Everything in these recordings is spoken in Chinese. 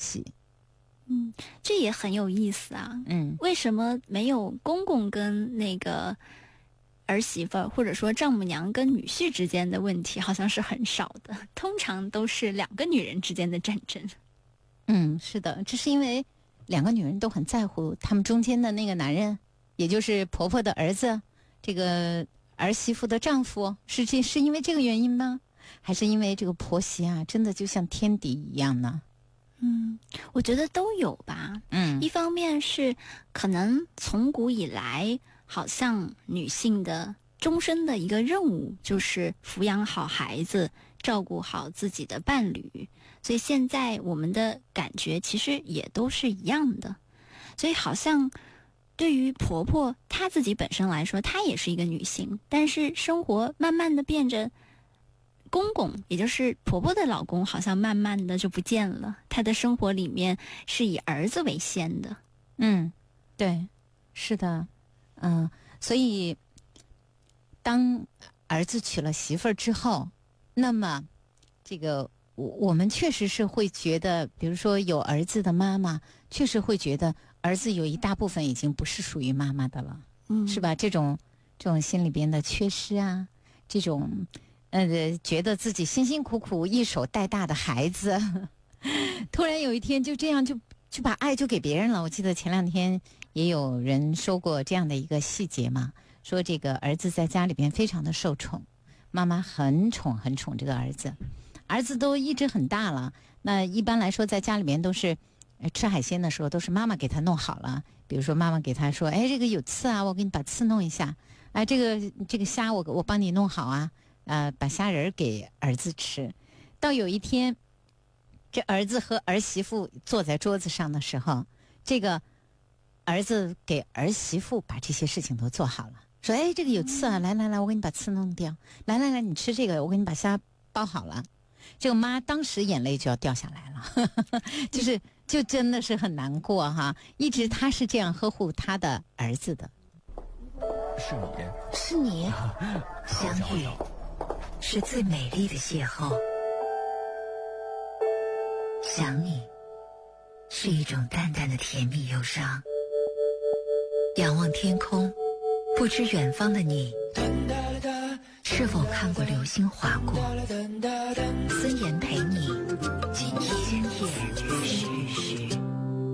系。 这也很有意思啊。为什么没有公公跟那个儿媳妇或者说丈母娘跟女婿之间的问题好像是很少的，通常都是两个女人之间的战争。 是的，这是因为两个女人都很在乎他们中间的那个男人，也就是婆婆的儿子，这个儿媳妇的丈夫，是因为这个原因吗？还是因为这个婆媳啊，真的就像天敌一样呢？ 我觉得都有吧。一方面是可能从古以来，好像女性的终身的一个任务就是抚养好孩子，照顾好自己的伴侣，所以现在我们的感觉其实也都是一样的。所以好像对于婆婆她自己本身来说，她也是一个女性，但是生活慢慢的变着，公公也就是婆婆的老公好像慢慢的就不见了，她的生活里面是以儿子为先的。 对，是的。所以当儿子娶了媳妇儿之后，那么这个我们确实是会觉得，比如说有儿子的妈妈确实会觉得儿子有一大部分已经不是属于妈妈的了，是吧？这种心里边的缺失啊，这种觉得自己辛辛苦苦一手带大的孩子突然有一天就这样就把爱就给别人了。我记得前2天也有人说过这样的一个细节嘛，说这个儿子在家里边非常的受宠，妈妈很宠这个儿子，儿子都一直很大了，那一般来说在家里面都是吃海鲜的时候都是妈妈给他弄好了，比如说妈妈给他说，这个有刺啊，我给你把刺弄一下，这个虾我帮你弄好啊，把虾仁给儿子吃。到有一天这儿子和儿媳妇坐在桌子上的时候，这个儿子给儿媳妇把这些事情都做好了，说这个有刺啊，来我给你把刺弄掉，来你吃这个，我给你把虾包好了。这个妈当时眼泪就要掉下来了就真的是很难过哈，一直她是这样呵护她的儿子的。 是你相遇是最美丽的邂逅，想你是一种淡淡的甜蜜忧伤。仰望天空，不知远方的你是否看过流星划过。孙岩陪你今夜雨时。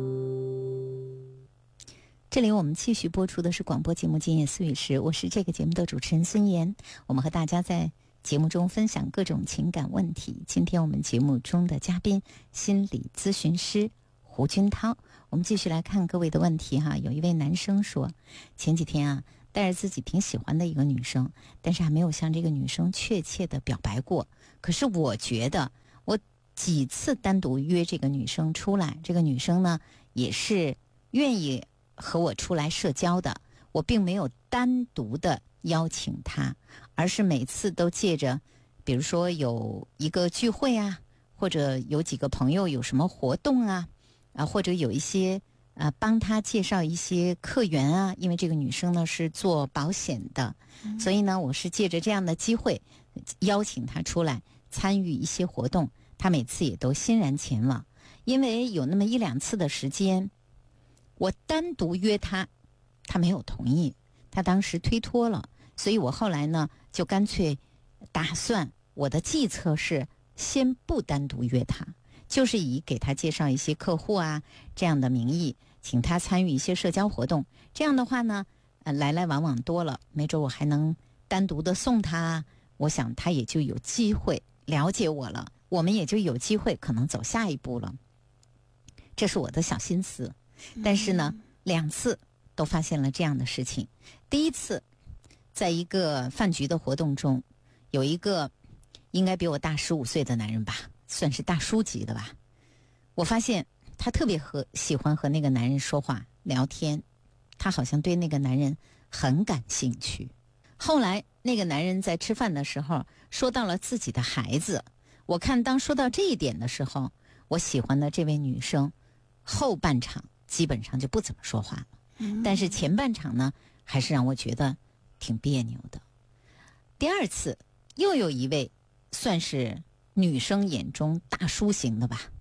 这里我们继续播出的是广播节目《今夜思语时》，我是这个节目的主持人孙岩。我们和大家在节目中分享各种情感问题。今天我们节目中的嘉宾，心理咨询师胡军涛。我们继续来看各位的问题哈。有一位男生说，前几天带着自己挺喜欢的一个女生，但是还没有向这个女生确切的表白过。可是我觉得我几次单独约这个女生出来，这个女生呢也是愿意和我出来社交的，我并没有单独的邀请她，而是每次都借着比如说有一个聚会啊，或者有几个朋友有什么活动啊，或者有一些帮她介绍一些客源啊，因为这个女生呢是做保险的，所以呢我是借着这样的机会邀请她出来参与一些活动，她每次也都欣然前往。因为有那么1-2次的时间我单独约她，她没有同意，她当时推脱了，所以我后来呢就干脆打算我的计策是先不单独约她，就是以给她介绍一些客户啊这样的名义，请她参与一些社交活动。这样的话呢来来往往多了，没准我还能单独的送她，我想她也就有机会了解我了，我们也就有机会可能走下一步了。这是我的小心思。但是呢2次都发现了这样的事情。第一次在一个饭局的活动中，有一个应该比我大15岁的男人吧，算是大叔级的吧，我发现他特别喜欢和那个男人说话聊天，他好像对那个男人很感兴趣。后来那个男人在吃饭的时候说到了自己的孩子，我看当说到这一点的时候，我喜欢的这位女生后半场基本上就不怎么说话了，但是前半场呢还是让我觉得挺别扭的。第2次又有一位算是女生眼中大叔型的吧，